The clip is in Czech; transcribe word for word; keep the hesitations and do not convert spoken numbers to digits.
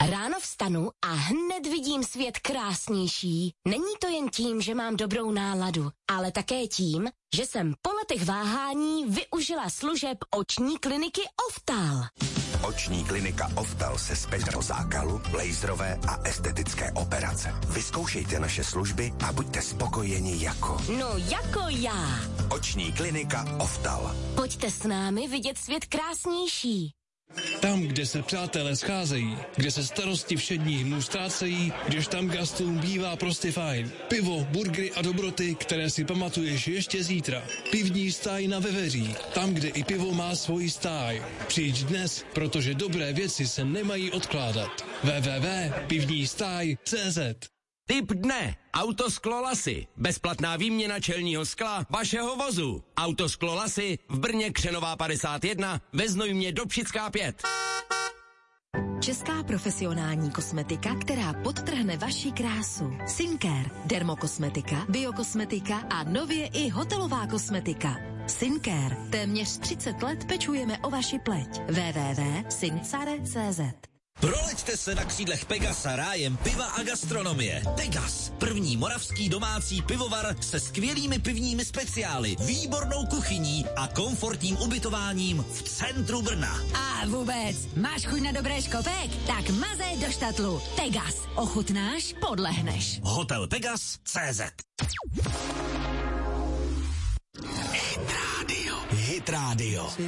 Ráno vstanu a hned vidím svět krásnější. Není to jen tím, že mám dobrou náladu, ale také tím, že jsem po letech váhání využila služeb oční kliniky Oftal. Oční klinika Oftal se specializuje zákalu, laserové a estetické operace. Vyzkoušejte naše služby a buďte spokojeni jako... No jako já. Oční klinika Oftal. Pojďte s námi vidět svět krásnější. Tam, kde se přátelé scházejí, kde se starosti všedních dnů ztrácejí, kdež tam gastům bývá prostě fajn. Pivo, burgery a dobroty, které si pamatuješ ještě zítra. Pivní stáj na Veveří, tam, kde i pivo má svoji stáj. Přijď dnes, protože dobré věci se nemají odkládat. w w w tečka pivní stáj tečka cé zet. Tip dne. Autosklo Lasy. Bezplatná výměna čelního skla vašeho vozu. Autosklo Lasy v Brně Křenová padesát jedna, ve Znojmě Dobšická pět. Česká profesionální kosmetika, která podtrhne vaši krásu. Syncare, dermokosmetika, biokosmetika a nově i hotelová kosmetika. Syncare. Téměř třicet let pečujeme o vaši pleť. w w w tečka syncare tečka cé zet. Proleďte se na křídlech Pegasa rájem piva a gastronomie. Pegas, první moravský domácí pivovar se skvělými pivními speciály, výbornou kuchyní a komfortním ubytováním v centru Brna. A vůbec, máš chuť na dobré škopek? Tak mazej do štatlu. Pegas, ochutnáš, podlehneš. Hotel Pegas tečka cé zet. Hit Radio. Hit Radio.